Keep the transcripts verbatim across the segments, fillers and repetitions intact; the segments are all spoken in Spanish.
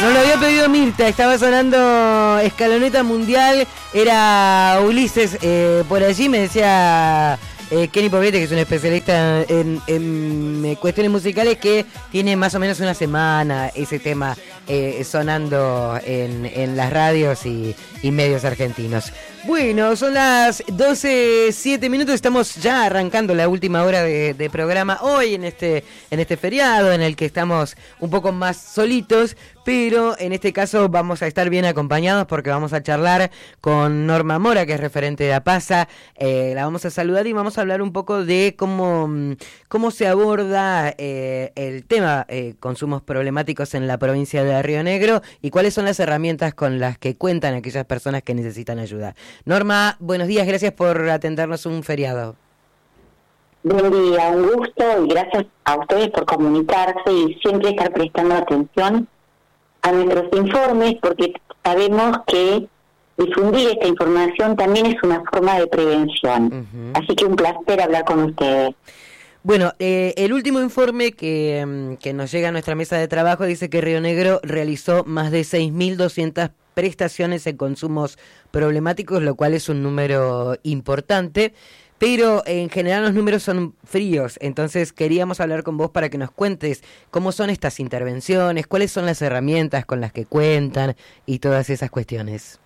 Nos lo había pedido Mirta, estaba sonando Escaloneta Mundial, era Ulises eh, por allí, me decía eh, Kenny Poblete, que es un especialista en, en cuestiones musicales, que tiene más o menos una semana ese tema eh, sonando en, en las radios y, y medios argentinos. Bueno, son las doce, siete minutos, estamos ya arrancando la última hora de, de programa hoy en este, en este feriado en el que estamos un poco más solitos, pero en este caso vamos a estar bien acompañados porque vamos a charlar con Norma Mora, que es referente de APASA, eh, la vamos a saludar y vamos a hablar un poco de cómo, cómo se aborda eh, el tema eh, consumos problemáticos en la provincia de Río Negro y cuáles son las herramientas con las que cuentan aquellas personas que necesitan ayuda. Norma, buenos días, gracias por atendernos un feriado. Buen día, un gusto y gracias a ustedes por comunicarse y siempre estar prestando atención a nuestros informes, porque sabemos que difundir esta información también es una forma de prevención. Uh-huh. Así que un placer hablar con ustedes. Bueno, eh, el último informe que, que nos llega a nuestra mesa de trabajo dice que Río Negro realizó más de seis mil doscientas prestaciones en consumos problemáticos, lo cual es un número importante, pero en general los números son fríos, entonces queríamos hablar con vos para que nos cuentes cómo son estas intervenciones, cuáles son las herramientas con las que cuentan y todas esas cuestiones.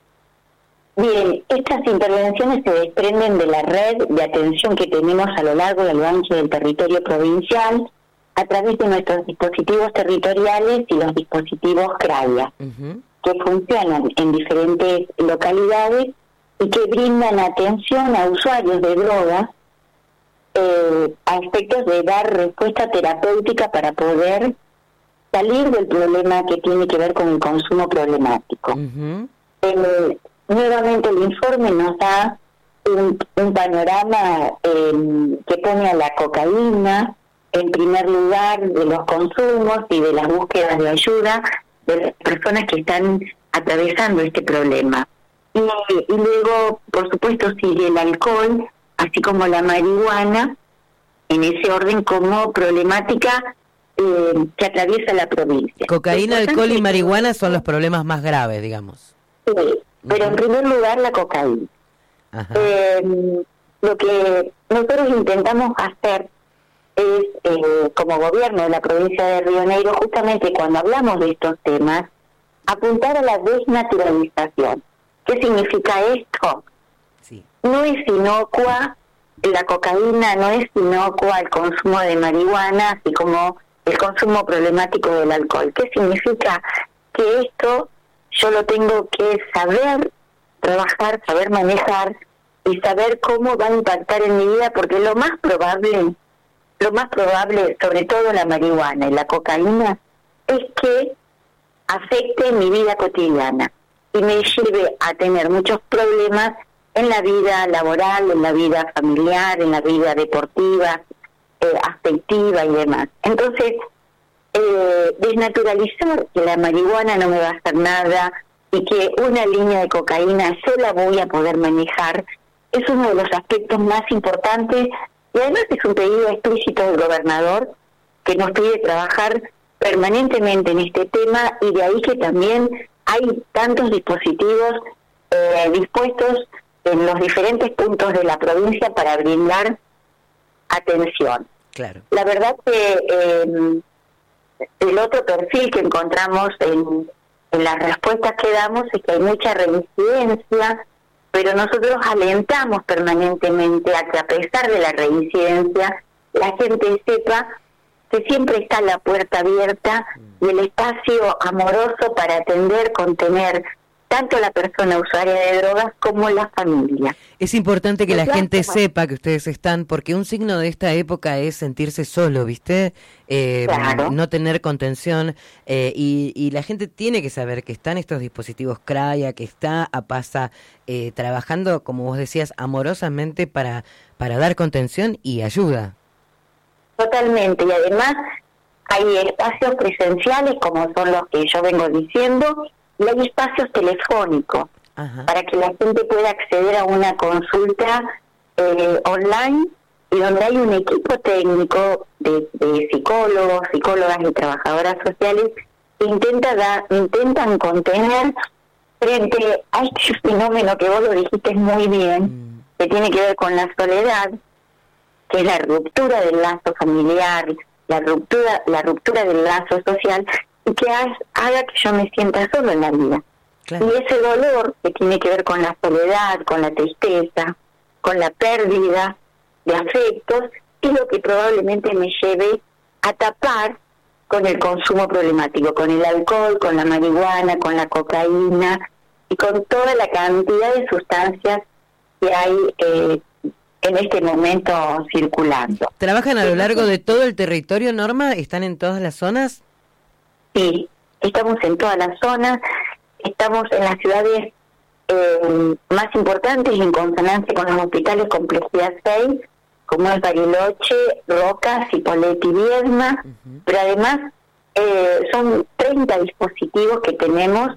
Bien, estas intervenciones se desprenden de la red de atención que tenemos a lo largo y a lo ancho del territorio provincial a través de nuestros dispositivos territoriales y los dispositivos CRAIA, uh-huh. que funcionan en diferentes localidades y que brindan atención a usuarios de drogas eh, a efectos de dar respuesta terapéutica para poder salir del problema que tiene que ver con el consumo problemático. Uh-huh. Eh, nuevamente el informe nos da un, un panorama eh, que pone a la cocaína en primer lugar de los consumos y de las búsquedas de ayuda de las personas que están atravesando este problema. Y, y luego, por supuesto, sigue el alcohol, así como la marihuana, en ese orden como problemática eh, que atraviesa la provincia. Cocaína, alcohol y marihuana son los problemas más graves, digamos. Sí, pero uh-huh. en primer lugar la cocaína. Eh, lo que nosotros intentamos hacer es, eh, como gobierno de la provincia de Río Negro, justamente cuando hablamos de estos temas, apuntar a la desnaturalización. ¿Qué significa esto? Sí. No es inocua la cocaína, no es inocua el consumo de marihuana, así como el consumo problemático del alcohol. ¿Qué significa? Que esto yo lo tengo que saber trabajar, saber manejar y saber cómo va a impactar en mi vida, porque lo más probable, lo más probable, sobre todo la marihuana y la cocaína, es que afecte mi vida cotidiana y me lleve a tener muchos problemas en la vida laboral, en la vida familiar, en la vida deportiva, eh, afectiva y demás. Entonces, eh, desnaturalizar que la marihuana no me va a hacer nada y que una línea de cocaína yo la voy a poder manejar es uno de los aspectos más importantes y además es un pedido explícito del gobernador que nos pide trabajar permanentemente en este tema y de ahí que también hay tantos dispositivos eh, dispuestos en los diferentes puntos de la provincia para brindar atención. Claro. La verdad que eh, el otro perfil que encontramos en, en las respuestas que damos es que hay mucha reincidencia, pero nosotros alentamos permanentemente a que a pesar de la reincidencia, la gente sepa que siempre está la puerta abierta y el espacio amoroso para atender, contener tanto la persona usuaria de drogas como la familia. Es importante que la gente sepa que ustedes están, porque un signo de esta época es sentirse solo, ¿viste? Eh, claro. No tener contención, eh, y, y la gente tiene que saber que están estos dispositivos CRAIA, que está APASA eh, trabajando, como vos decías, amorosamente para, para dar contención y ayuda. Totalmente, y además hay espacios presenciales como son los que yo vengo diciendo, y hay espacios telefónicos. Ajá. Para que la gente pueda acceder a una consulta eh, online y donde hay un equipo técnico de, de psicólogos, psicólogas y trabajadoras sociales intenta dar, intentan contener frente a este fenómeno que vos lo dijiste muy bien, mm. que tiene que ver con la soledad, que es la ruptura del lazo familiar, la ruptura, la ruptura del lazo social, y que haga que yo me sienta solo en la vida. Claro. Y ese dolor que tiene que ver con la soledad, con la tristeza, con la pérdida de afectos, es lo que probablemente me lleve a tapar con el consumo problemático, con el alcohol, con la marihuana, con la cocaína y con toda la cantidad de sustancias que hay eh, en este momento circulando. ¿Trabajan a lo largo de todo el territorio, Norma? ¿Están en todas las zonas? Sí, estamos en todas las zonas, estamos en las ciudades eh, más importantes en consonancia con los hospitales complejidad seis, como es Bariloche, Roca, Cipolletti y Viedma, uh-huh. pero además eh, son treinta dispositivos que tenemos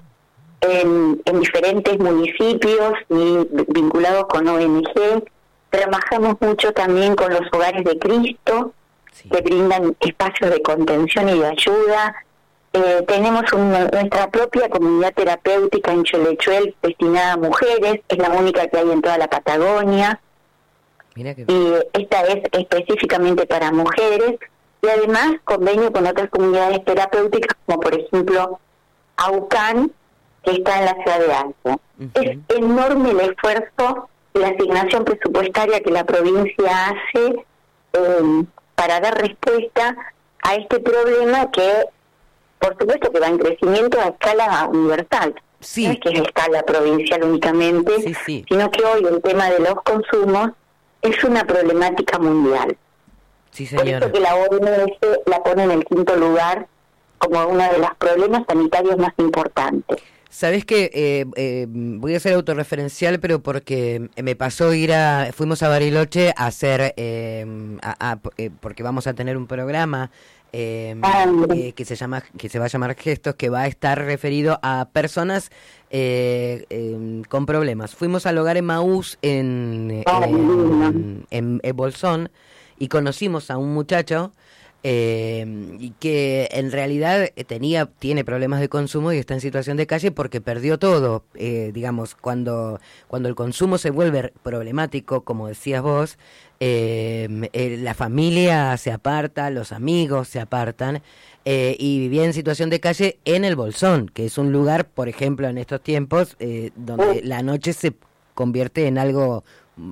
en, en diferentes municipios y vinculados con O N G. Trabajamos mucho también con los hogares de Cristo, sí. que brindan espacios de contención y de ayuda. Eh, tenemos una, nuestra propia comunidad terapéutica en Cholechuel destinada a mujeres, es la única que hay en toda la Patagonia. Mira que... Y esta es específicamente para mujeres, y además convenio con otras comunidades terapéuticas, como por ejemplo AUCAN, que está en la ciudad de Alto. Uh-huh. Es enorme el esfuerzo y la asignación presupuestaria que la provincia hace eh, para dar respuesta a este problema que, por supuesto, que va en crecimiento a escala universal. Sí. No es que es a escala provincial únicamente, sí, sí. sino que hoy el tema de los consumos es una problemática mundial. Sí, señora. Por eso que la O M S la pone en el quinto lugar como uno de los problemas sanitarios más importantes. Sabés que eh, eh, voy a ser autorreferencial, pero porque me pasó ir a, fuimos a Bariloche a hacer, eh, a, a, eh, porque vamos a tener un programa eh, eh, que se llama, que se va a llamar Gestos, que va a estar referido a personas eh, eh, con problemas. Fuimos al hogar Emaús en, en, en, en Bolsón y conocimos a un muchacho Eh, y que en realidad tenía tiene problemas de consumo y está en situación de calle porque perdió todo. Eh, digamos, cuando cuando el consumo se vuelve problemático, como decías vos, eh, eh, la familia se aparta, los amigos se apartan, eh, y vivía en situación de calle en el Bolsón, que es un lugar, por ejemplo, en estos tiempos, eh, donde la noche se convierte en algo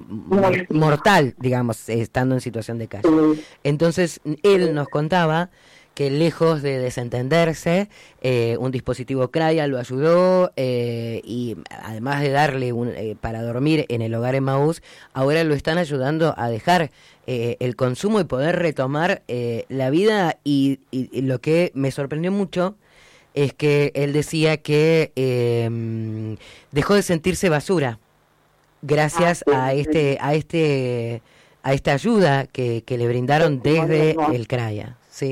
mortal, digamos, estando en situación de calle. Entonces, él nos contaba que lejos de desentenderse, eh, un dispositivo CRAIA lo ayudó, eh, y además de darle un, eh, para dormir en el hogar Emaús, ahora lo están ayudando a dejar eh, el consumo y poder retomar eh, la vida, y, y, y lo que me sorprendió mucho es que él decía que eh, dejó de sentirse basura gracias a este a este a esta ayuda que, que le brindaron desde el CRAIA. Sí.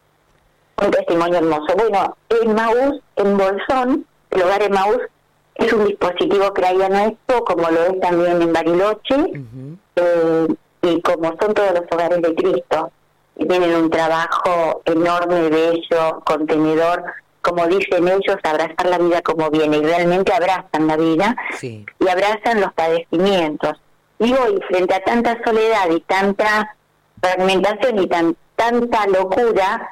Un testimonio hermoso. Bueno, Emaús en Bolsón, el hogar Emaús, es un dispositivo CRAIA nuestro, como lo es también en Bariloche, uh-huh. eh, y como son todos los hogares de Cristo, y tienen un trabajo enorme, bello, contenedor, como dicen ellos, abrazar la vida como viene, y realmente abrazan la vida, sí. y abrazan los padecimientos. Y hoy, frente a tanta soledad y tanta fragmentación y tan, tanta locura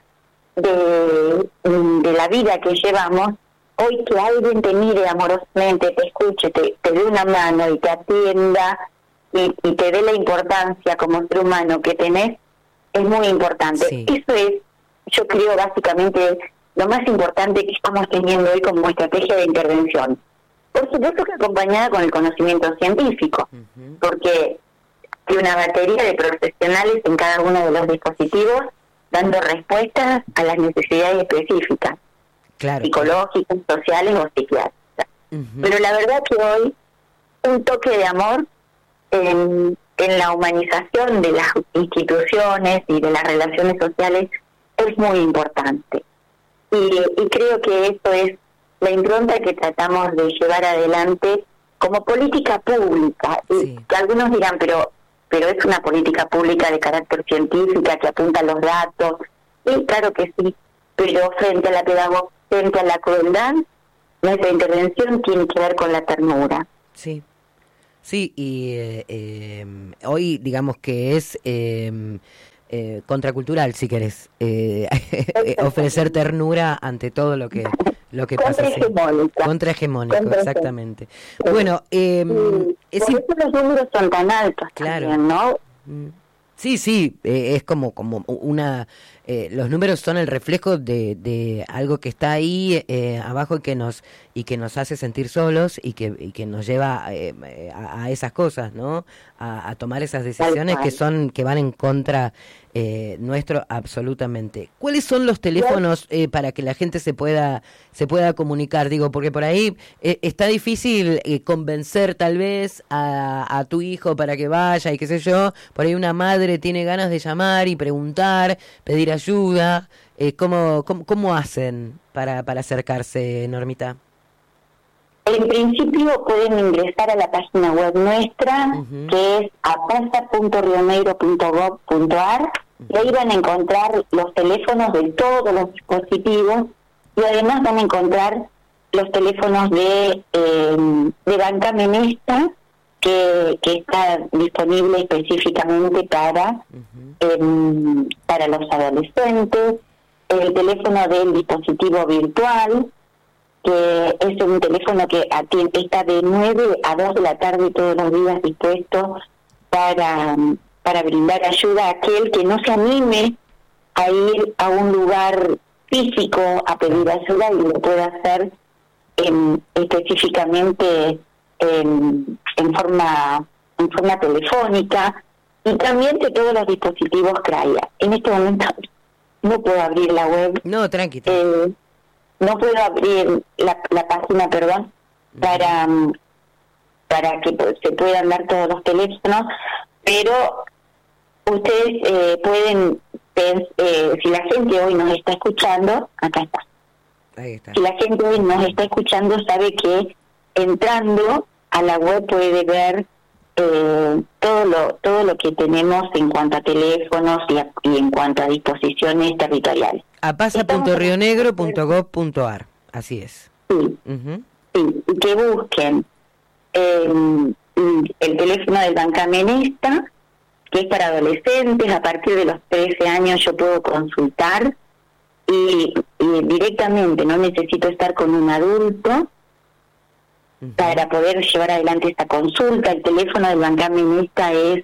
de, de la vida que llevamos, hoy que alguien te mire amorosamente, te escuche, te, te dé una mano y te atienda y, y te dé la importancia como ser humano que tenés, es muy importante. Sí. Eso es, yo creo, básicamente lo más importante que estamos teniendo hoy como estrategia de intervención. Por supuesto que acompañada con el conocimiento científico, uh-huh. porque hay una batería de profesionales en cada uno de los dispositivos dando respuestas a las necesidades específicas, claro, psicológicas, sociales o psiquiátricas. Uh-huh. Pero la verdad que hoy un toque de amor en, en la humanización de las instituciones y de las relaciones sociales es muy importante. Y, y creo que eso es la impronta que tratamos de llevar adelante como política pública. Sí. Y que algunos dirán, pero pero es una política pública de carácter científica que apunta a los datos. Y claro que sí, pero frente a la pedago- frente a la crueldad, nuestra intervención tiene que ver con la ternura. Sí, sí, y eh, eh, hoy digamos que es eh, eh, contracultural, si querés, eh, ofrecer ternura ante todo lo que lo que pasa. Contrahegemónica. Contrahegemónico, Contra exactamente. Sí. Bueno, eh, sí, es por eso los números son tan altos, claro. También, ¿no? Sí, sí, eh, es como como una... Eh, los números son el reflejo de, de algo que está ahí eh, abajo y que nos y que nos hace sentir solos y que, y que nos lleva eh, a, a esas cosas, ¿no? A, a tomar esas decisiones que son que van en contra eh, nuestro absolutamente. ¿Cuáles son los teléfonos eh, para que la gente se pueda se pueda comunicar? Digo, porque por ahí eh, está difícil eh, convencer tal vez a, a tu hijo para que vaya y qué sé yo. Por ahí una madre tiene ganas de llamar y preguntar, pedir ayuda. Eh, ¿cómo, cómo, ¿Cómo hacen para, para acercarse, Normita? En principio pueden ingresar a la página web nuestra, uh-huh. que es apasa punto rionegro punto gob punto ar, uh-huh. y ahí van a encontrar los teléfonos de todos los dispositivos y además van a encontrar los teléfonos de, eh, de Banca Menesta, que, que está disponible específicamente para, uh-huh. eh, para los adolescentes, el teléfono del dispositivo virtual, que es un teléfono que atiende, está de nueve a dos de la tarde todos los días dispuesto para, para brindar ayuda a aquel que no se anime a ir a un lugar físico a pedir ayuda y lo pueda hacer en, específicamente en, en forma en forma telefónica, y también de todos los dispositivos Craya. En este momento no puedo abrir la web. No, tranqui. Eh, no puedo abrir la, la página, perdón, para para que se puedan dar todos los teléfonos, pero ustedes eh, pueden, eh, si la gente hoy nos está escuchando, acá está. Ahí está. Si la gente hoy nos está escuchando, sabe que entrando a la web puede ver eh, todo lo todo lo que tenemos en cuanto a teléfonos y, a, y en cuanto a disposiciones territoriales. apasa punto rionegro punto gob punto ar, así es. Sí, uh-huh. sí, y que busquen eh, el teléfono del Banca Menesta, que es para adolescentes. A partir de los trece años yo puedo consultar y, y directamente, no necesito estar con un adulto uh-huh. para poder llevar adelante esta consulta. El teléfono del Banca Menesta es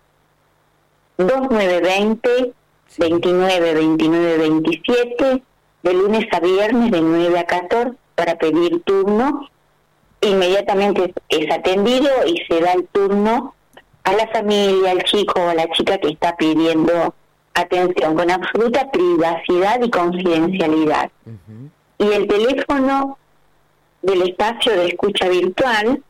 dos nueve dos cero, veintinueve, veintinueve, veintisiete, de lunes a viernes de nueve a catorce, para pedir turno. Inmediatamente es atendido y se da el turno a la familia, al chico o a la chica que está pidiendo atención, con absoluta privacidad y confidencialidad. Uh-huh. Y el teléfono del espacio de escucha virtual,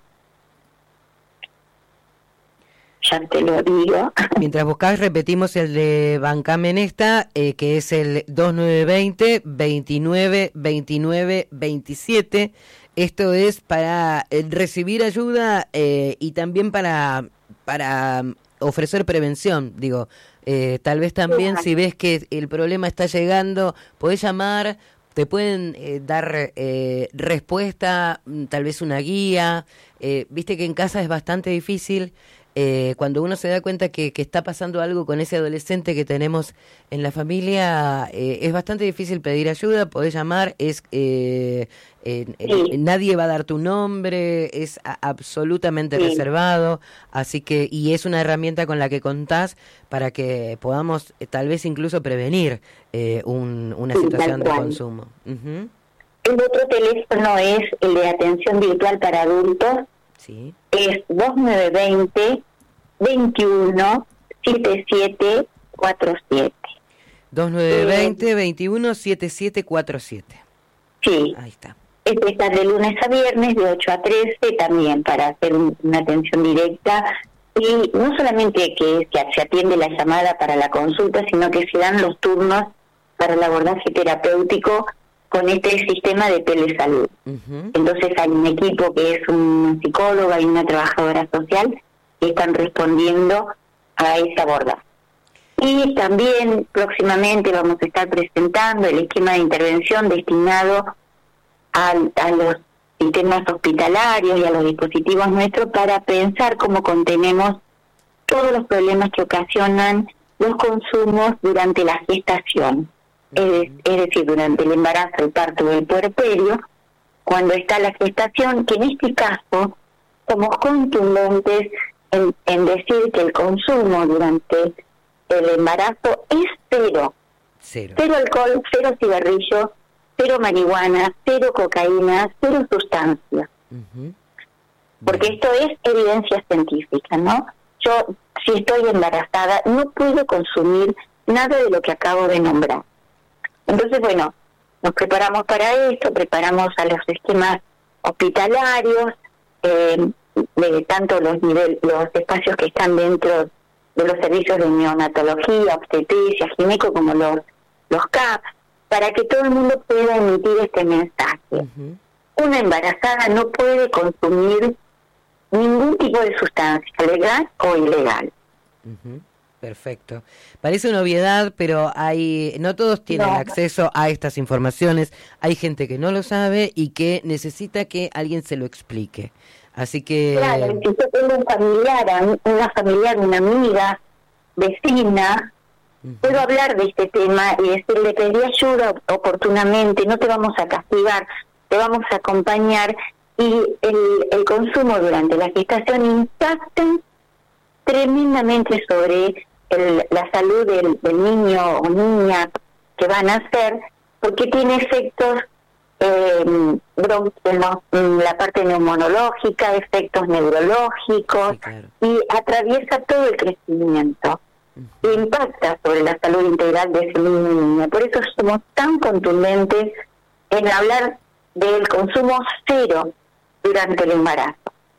ya te lo digo. Mientras buscás, repetimos el de Banca Menesta, eh, que es el dos nueve dos cero, veintinueve, veintinueve, veintisiete. Esto es para eh, recibir ayuda eh, y también para, para ofrecer prevención. Digo, eh, tal vez también si ves que el problema está llegando, podés llamar, te pueden eh, dar eh, respuesta, tal vez una guía. Eh, viste que en casa es bastante difícil. Eh, cuando uno se da cuenta que, que está pasando algo con ese adolescente que tenemos en la familia, eh, es bastante difícil pedir ayuda. Podés llamar, es eh, eh, sí. eh, nadie va a dar tu nombre, es a, absolutamente sí. reservado, así que, y es una herramienta con la que contás para que podamos eh, tal vez incluso prevenir eh, un, una sí, situación de consumo. Uh-huh. El otro teléfono es el de atención virtual para adultos. Sí. Es dos nueve dos cero, veintiuno, setenta y siete cuarenta y siete. dos nueve dos cero, veintiuno, setenta y siete cuarenta y siete. Sí. Ahí está. Este está de lunes a viernes, de ocho a trece, también para hacer un, una atención directa. Y no solamente que, que se atiende la llamada para la consulta, sino que se dan los turnos para el abordaje terapéutico con este sistema de telesalud. Uh-huh. Entonces hay un equipo que es un psicólogo y una trabajadora social que están respondiendo a esa abordaje. Y también próximamente vamos a estar presentando el esquema de intervención destinado a, a los sistemas hospitalarios y a los dispositivos nuestros para pensar cómo contenemos todos los problemas que ocasionan los consumos durante la gestación, es, es decir, durante el embarazo, el parto y el puerperio, cuando está la gestación, que en este caso somos contundentes en, en decir que el consumo durante el embarazo es cero. Cero. Cero alcohol, cero cigarrillo, cero marihuana, cero cocaína, cero sustancia. Uh-huh. Porque esto es evidencia científica, ¿no? Yo, si estoy embarazada, no puedo consumir nada de lo que acabo de nombrar. Entonces, bueno, nos preparamos para esto, preparamos a los esquemas hospitalarios, eh, de tanto los niveles, los espacios que están dentro de los servicios de neonatología, obstetricia, gineco, como los, los C A P, para que todo el mundo pueda emitir este mensaje. Uh-huh. Una embarazada no puede consumir ningún tipo de sustancia, legal o ilegal. Uh-huh. Perfecto. Parece una obviedad, pero hay no todos tienen no. acceso a estas informaciones. Hay gente que no lo sabe y que necesita que alguien se lo explique. Así que... Claro, si yo tengo un familiar, una familiar, una amiga, vecina, uh-huh. puedo hablar de este tema y decirle, pedí ayuda oportunamente, no te vamos a castigar, te vamos a acompañar, y el, el consumo durante la gestación impacta tremendamente sobre el, la salud del, del niño o niña que van a nacer, porque tiene efectos eh, en la parte neumonológica, efectos neurológicos, sí, claro. y atraviesa todo el crecimiento. Uh-huh. E impacta sobre la salud integral de ese niño y niña. Por eso somos tan contundentes en hablar del consumo cero durante el embarazo.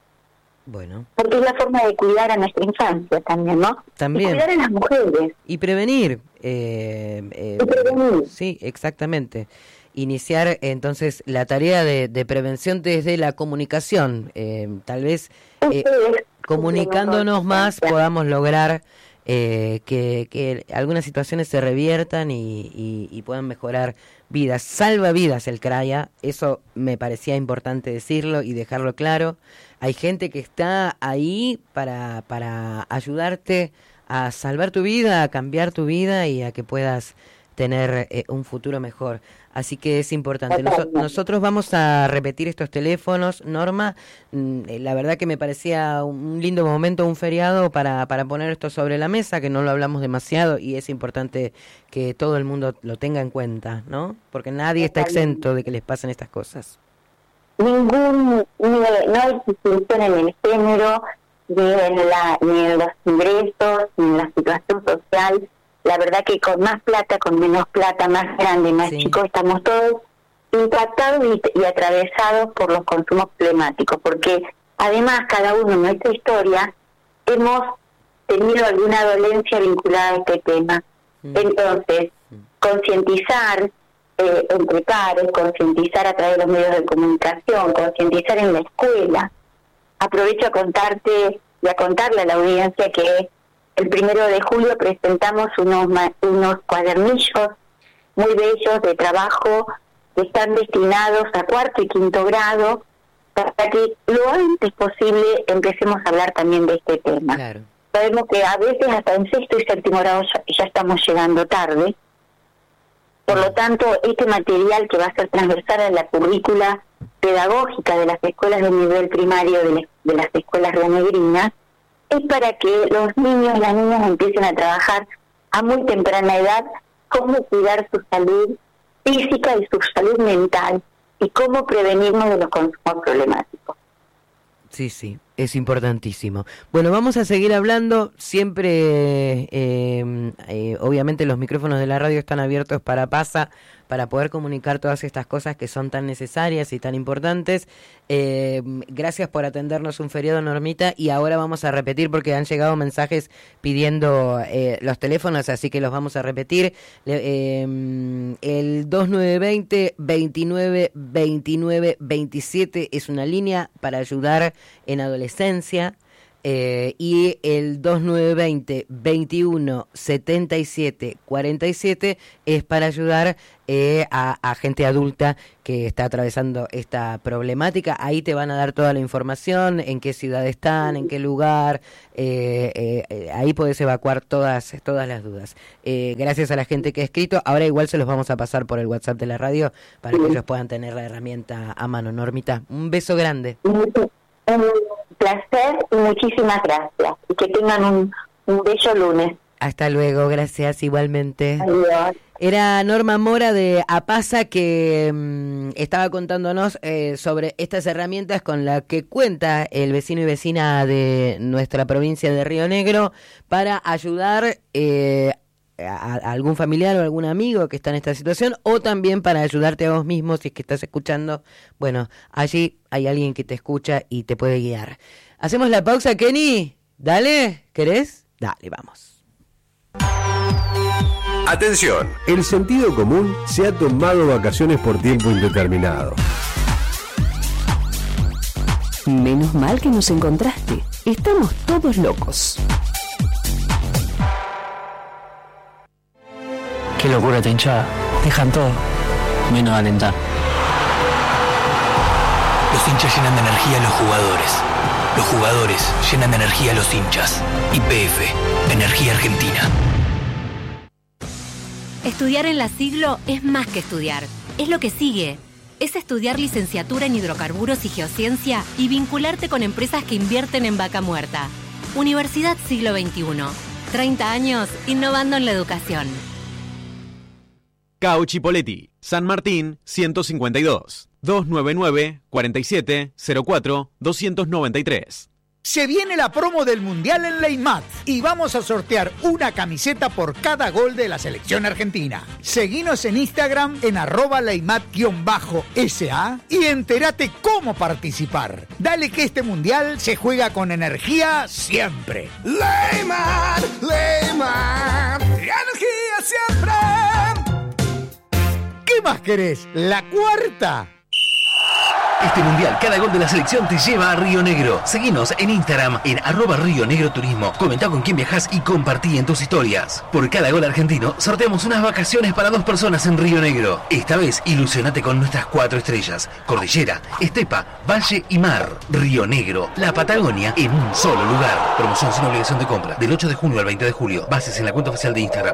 Bueno. Porque es la forma de cuidar a nuestra infancia también, ¿no? También. Y cuidar a las mujeres. Y prevenir. Eh, eh, y prevenir. Sí, exactamente. Iniciar entonces la tarea de, de prevención desde la comunicación. Eh, tal vez eh, comunicándonos más podamos lograr eh, que, que algunas situaciones se reviertan y, y, y puedan mejorar vidas. Salva vidas el CRAIA, eso me parecía importante decirlo y dejarlo claro. Hay gente que está ahí para, para ayudarte a salvar tu vida, a cambiar tu vida y a que puedas tener eh, un futuro mejor. Así que es importante. Nos, nosotros vamos a repetir estos teléfonos, Norma. La verdad que me parecía un lindo momento, un feriado para, para poner esto sobre la mesa, que no lo hablamos demasiado y es importante que todo el mundo lo tenga en cuenta, ¿no? Porque nadie está exento de que les pasen estas cosas. Ningún, no hay distinción en el género, ni en, la, ni en los ingresos, ni en la situación social. La verdad que con más plata, con menos plata, más grande, más sí. chico, estamos todos impactados y, y atravesados por los consumos climáticos, porque además cada uno en nuestra historia hemos tenido alguna dolencia vinculada a este tema. Mm. Entonces, mm. concientizar eh, entre pares, concientizar a través de los medios de comunicación, concientizar en la escuela. Aprovecho a contarte y a contarle a la audiencia que el primero de julio presentamos unos unos cuadernillos muy bellos de trabajo que están destinados a cuarto y quinto grado para que lo antes posible empecemos a hablar también de este tema. Claro. Sabemos que a veces hasta en sexto y séptimo grado ya, ya estamos llegando tarde. Por lo tanto, este material que va a ser transversal a la currícula pedagógica de las escuelas de nivel primario de, la, de las escuelas rionegrinas es para que los niños y las niñas empiecen a trabajar a muy temprana edad cómo cuidar su salud física y su salud mental y cómo prevenirnos de los consumos problemáticos. Sí, sí, es importantísimo. Bueno, vamos a seguir hablando. Siempre, eh, eh, obviamente, los micrófonos de la radio están abiertos para PASA, para poder comunicar todas estas cosas que son tan necesarias y tan importantes. Eh, gracias por atendernos un feriado, Normita, y ahora vamos a repetir porque han llegado mensajes pidiendo eh, los teléfonos, así que los vamos a repetir. Eh, el dos nueve dos cero, veintinueve, veintinueve, veintisiete es una línea para ayudar en adolescencia, eh, y el dos nueve dos cero, veintiuno setenta y siete cuarenta y siete es para ayudar eh, a, a gente adulta que está atravesando esta problemática. Ahí te van a dar toda la información, en qué ciudad están, en qué lugar, eh, eh, eh, ahí podés evacuar todas, todas las dudas. Eh, gracias a la gente que ha escrito, ahora igual se los vamos a pasar por el WhatsApp de la radio para que ellos puedan tener la herramienta a mano. Normita, un beso grande. Un placer y muchísimas gracias. Y que tengan un, un bello lunes. Hasta luego, gracias igualmente. Adiós. Era Norma Mora de APASA que mmm, estaba contándonos eh, sobre estas herramientas con las que cuenta el vecino y vecina de nuestra provincia de Río Negro para ayudar eh, a, a algún familiar o algún amigo que está en esta situación, o también para ayudarte a vos mismo si es que estás escuchando. Bueno, allí hay alguien que te escucha y te puede guiar. ¿Hacemos la pausa, Kenny? Dale, ¿querés? Dale, vamos. Atención, el sentido común se ha tomado vacaciones por tiempo indeterminado. Menos mal que nos encontraste. Estamos todos locos. Qué locura esta hinchada. Dejan todo, menos alentar. Los hinchas llenan de energía a los jugadores. Los jugadores llenan de energía a los hinchas. Y P F, Energía Argentina. Estudiar en la Siglo es más que estudiar, es lo que sigue. Es estudiar licenciatura en hidrocarburos y geociencia y vincularte con empresas que invierten en vaca muerta. Universidad Siglo veintiuno. treinta años innovando en la educación. Cauchi Poletti, San Martín ciento cincuenta y dos, dos nueve nueve, cuarenta y siete, cero cuatro, doscientos noventa y tres. Se viene la promo del Mundial en Leimat y vamos a sortear una camiseta por cada gol de la selección argentina. Seguinos en Instagram en arroba Leimat-S A y entérate cómo participar. Dale que este Mundial se juega con energía siempre. Leimat, Leimat, energía siempre. ¿Qué más querés? ¿La cuarta? Este mundial, cada gol de la selección te lleva a Río Negro. Seguinos en Instagram en arroba Río Negro Turismo. Comentá con quién viajás y compartí en tus historias. Por cada gol argentino, sorteamos unas vacaciones para dos personas en Río Negro. Esta vez, ilusionate con nuestras cuatro estrellas: cordillera, estepa, valle y mar. Río Negro, la Patagonia en un solo lugar. Promoción sin obligación de compra, del ocho de junio al veinte de julio. Bases en la cuenta oficial de Instagram.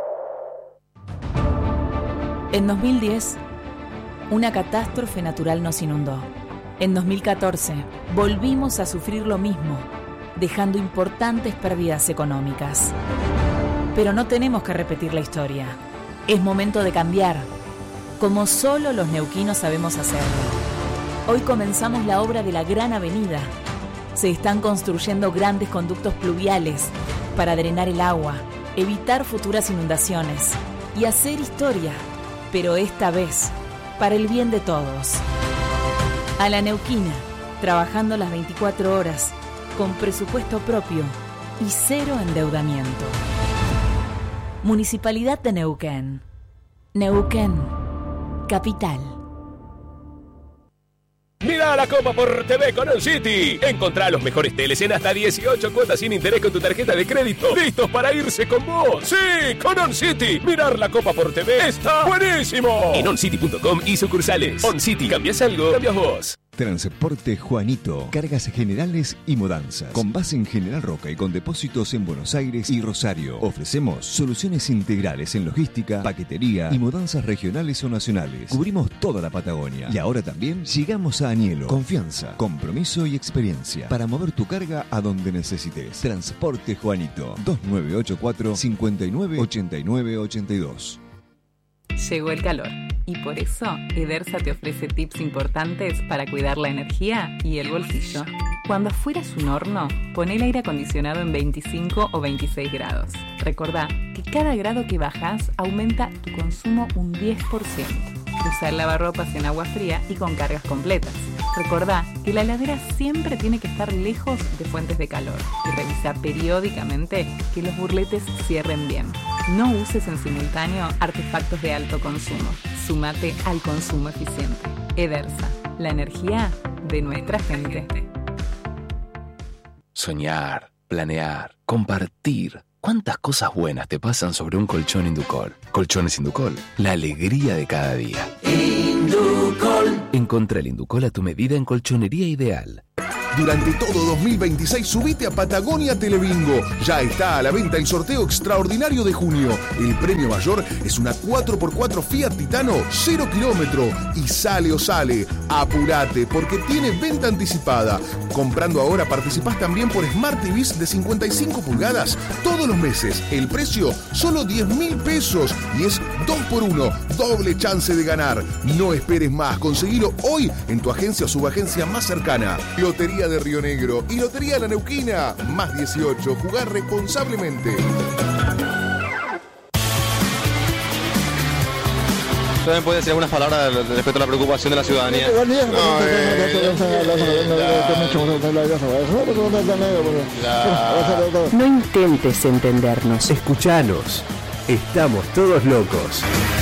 En dos mil diez... una catástrofe natural nos inundó. En dos mil catorce, volvimos a sufrir lo mismo, dejando importantes pérdidas económicas. Pero no tenemos que repetir la historia. Es momento de cambiar, como solo los neuquinos sabemos hacerlo. Hoy comenzamos la obra de la Gran Avenida. Se están construyendo grandes conductos pluviales para drenar el agua, evitar futuras inundaciones y hacer historia, pero esta vez para el bien de todos. A la neuquina, trabajando las veinticuatro horas, con presupuesto propio y cero endeudamiento. Municipalidad de Neuquén. Neuquén, capital. Mira la Copa por T V con On City. Encontrá los mejores teles en hasta dieciocho cuotas sin interés con tu tarjeta de crédito. ¡Listos para irse con vos! ¡Sí! ¡Con On City! Mirar la Copa por T V está buenísimo. En oncity punto com y sucursales. On City. ¿Cambias algo? Cambias vos. Transporte Juanito, cargas generales y mudanzas, con base en General Roca y con depósitos en Buenos Aires y Rosario. Ofrecemos soluciones integrales en logística, paquetería y mudanzas regionales o nacionales. Cubrimos toda la Patagonia y ahora también llegamos a Añelo. Confianza, compromiso y experiencia para mover tu carga a donde necesites. Transporte Juanito, dos nueve ocho cuatro, cinco nueve, ocho nueve ocho dos. Llegó el calor y por eso Edersa te ofrece tips importantes para cuidar la energía y el bolsillo. Cuando afuera es un horno, pon el aire acondicionado en veinticinco o veintiséis grados. Recordá que cada grado que bajas aumenta tu consumo un diez por ciento. Usa el lavarropas en agua fría y con cargas completas. Recordá que la heladera siempre tiene que estar lejos de fuentes de calor y revisa periódicamente que los burletes cierren bien. No uses en simultáneo artefactos de alto consumo. Súmate al consumo eficiente. Edersa, la energía de nuestra gente. Soñar, planear, compartir. ¿Cuántas cosas buenas te pasan sobre un colchón Inducol? Colchones Inducol, la alegría de cada día. Inducol. Encontrá el Inducol a tu medida en Colchonería Ideal. Durante todo dos mil veintiséis subite a Patagonia Telebingo. Ya está a la venta el sorteo extraordinario de junio. El premio mayor es una cuatro por cuatro Fiat Titano cero kilómetro. Y sale o sale. Apurate porque tiene venta anticipada. Comprando ahora participás también por Smart T Vs de cincuenta y cinco pulgadas todos los meses. El precio solo diez mil pesos y es dos por uno. Doble chance de ganar. No esperes más. Conseguilo hoy en tu agencia o subagencia más cercana. Lotería de Río Negro y Lotería La Neuquina. Más dieciocho. Jugar responsablemente. ¿También puede decir algunas palabras respecto a la preocupación de la ciudadanía? No intentes entendernos. Escuchanos. Estamos todos locos.